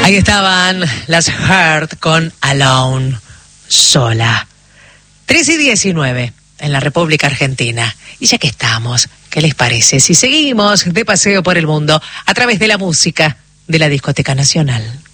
Ahí estaban las Heart con Alone, sola. 3:19 en la República Argentina. Y ya que estamos, ¿qué les parece si seguimos de paseo por el mundo a través de la música de la Discoteca Nacional?